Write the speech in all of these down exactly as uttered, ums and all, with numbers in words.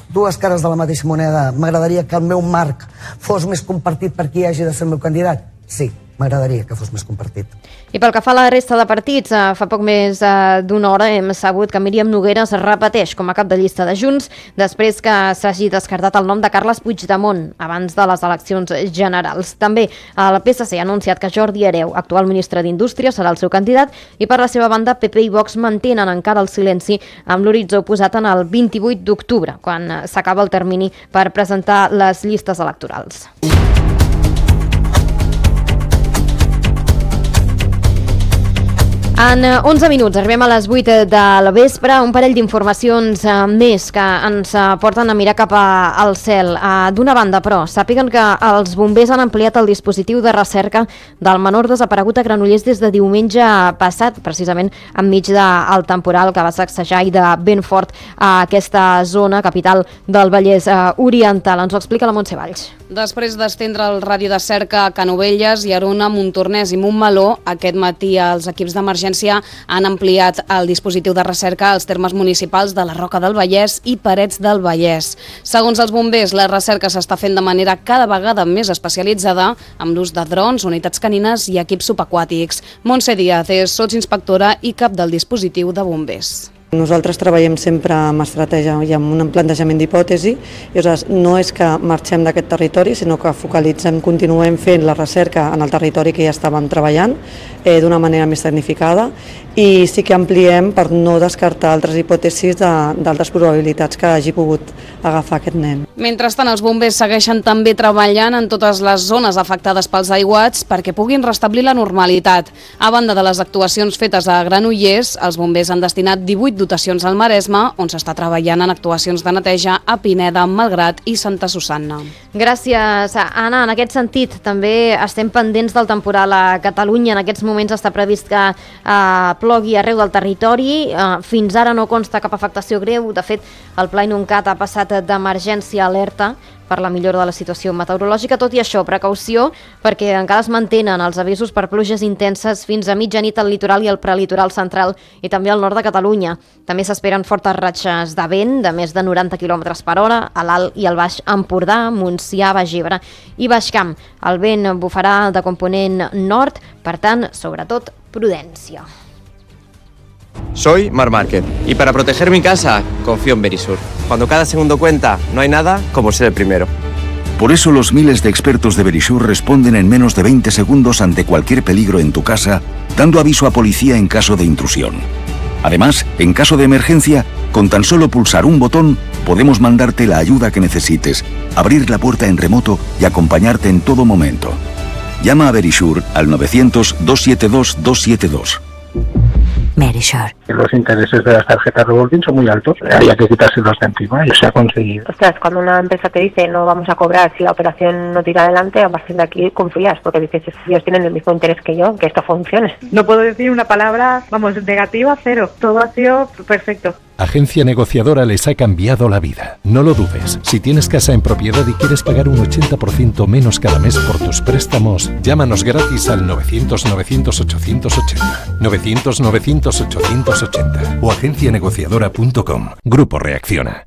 dues cares de la mateixa moneda. M'agradaria que el meu marc fos més compartit per qui hagi de ser el meu candidat? Sí, m'agradaria que fos més compartit. I pel que fa a la resta de partits, eh, fa poc més eh, d'una hora hem sabut que Míriam Nogueras es repeteix com a cap de llista de Junts després que s'hagi descartat el nom de Carles Puigdemont abans de les eleccions generals. També el P S C ha anunciat que Jordi Hereu, actual ministre d'Indústria, serà el seu candidat i per la seva banda P P i Vox mantenen encara el silenci amb l'horitzó posat en el vint-i-vuit d'octubre, quan s'acaba el termini per presentar les llistes electorals. En onze minuts arribem a les vuit del vespre, un parell d'informacions eh, més que ens eh, porten a mirar cap a, al cel. Eh, D'una banda, però, sàpiguen que els bombers han ampliat el dispositiu de recerca del menor desaparegut a Granollers des de diumenge passat, precisament enmig del temporal que va sacsejar i de ben fort a aquesta zona, capital del Vallès eh, Oriental. Ens ho explica la Montse Valls. Després d'estendre el radi de cerca a Canovelles, Llerona, Montornès i Montmeló, aquest matí els equips d'emergència han ampliat el dispositiu de recerca als termes municipals de la Roca del Vallès i Parets del Vallès. Segons els bombers, la recerca s'està fent de manera cada vegada més especialitzada amb l'ús de drons, unitats canines i equips subaquàtics. Montse Díaz és sotsinspectora i cap del dispositiu de bombers. Nosaltres treballem sempre amb estratègia i amb un plantejament d'hipòtesi, i aleshores no és que marxem d'aquest territori, sinó que focalitzem, continuem fent la recerca en el territori que ja estàvem treballant eh, d'una manera més tecnificada, i sí que ampliem per no descartar altres hipòtesis d'altres probabilitats que hagi pogut agafar aquest nen. Mentrestant, els bombers segueixen també treballant en totes les zones afectades pels aiguats perquè puguin restablir la normalitat. A banda de les actuacions fetes a Granollers, els bombers han destinat divuit dotacions al Maresme, on s'està treballant en actuacions de neteja a Pineda, Malgrat i Santa Susanna. Gràcies, Anna. En aquest sentit, també estem pendents del temporal a Catalunya. En aquests moments està previst que eh, plogui arreu del territori. Eh, fins ara no consta cap afectació greu. De fet, el Pla Inuncat ha passat d'emergència a alerta per la millora de la situació meteorològica. Tot i això, precaució, perquè encara es mantenen els avisos per pluges intenses fins a mitjanit al litoral i al prelitoral central i també al nord de Catalunya. També s'esperen fortes ratxes de vent de més de noranta quilòmetres per hora a l'Alt i al Baix Empordà, Montsià, Baix Ebre i Baix Camp. El vent bufarà de component nord, per tant, sobretot, prudència. Soy Mar Márquez y para proteger mi casa confío en Verisur. Cuando cada segundo cuenta, no hay nada como ser el primero. Por eso los miles de expertos de Verisur responden en menos de veinte segundos ante cualquier peligro en tu casa, dando aviso a policía en caso de intrusión. Además, en caso de emergencia, con tan solo pulsar un botón, podemos mandarte la ayuda que necesites, abrir la puerta en remoto y acompañarte en todo momento. Llama a Verisur al novecientos, doscientos setenta y dos, doscientos setenta y dos. Verisur. Los intereses de las tarjetas revolving son muy altos, había que quitárselos de encima y se ha conseguido. Ostras, cuando una empresa te dice no vamos a cobrar si la operación no tira adelante, a partir de aquí confías, porque dices, ellos tienen el mismo interés que yo, que esto funcione. No puedo decir una palabra, vamos, negativa, cero. Todo ha sido perfecto. Agencia Negociadora les ha cambiado la vida. No lo dudes. Si tienes casa en propiedad y quieres pagar un ochenta por ciento menos cada mes por tus préstamos, llámanos gratis al novecientos, novecientos, ochocientos ochenta. novecientos, novecientos, ochocientos ochenta o agencia negociadora punto com. Grupo Reacciona.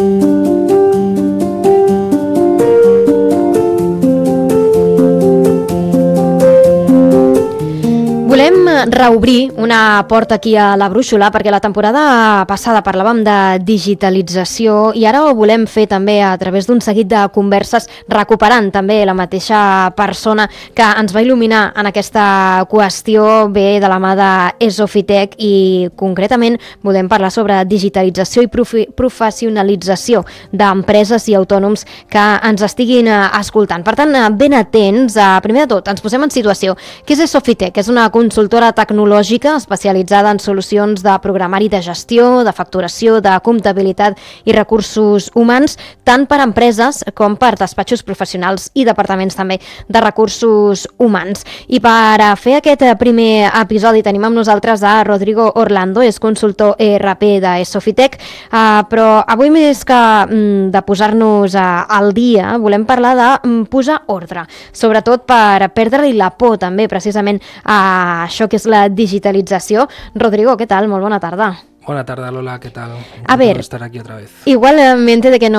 Volem reobrir una porta aquí a la Brúixola perquè la temporada passada parlàvem de digitalització i ara ho volem fer també a través d'un seguit de converses recuperant també la mateixa persona que ens va il·luminar en aquesta qüestió, bé de la mà d'Esofitec, i concretament volem parlar sobre digitalització i profi- professionalització d'empreses i autònoms que ens estiguin escoltant. Per tant, ben atents. Primer de tot, ens posem en situació. Què és Esofitec? És una consultora tecnològica especialitzada en solucions de programari de gestió, de facturació, de comptabilitat i recursos humans, tant per a empreses com per despatxos professionals i departaments també de recursos humans. I per a fer aquest primer episodi tenim amb nosaltres a Rodrigo Orlando, és consultor E R P de Esofitec, uh, però avui més que mm, de posar-nos uh, al dia, volem parlar de mm, posar ordre, sobretot per perdre-li la por també precisament a això que és la digitalització. Rodrigo, què tal? Molt bona tarda. Buena tarde, Lola, ¿qué tal? A ver, estar aquí otra vez. Igualmente de que no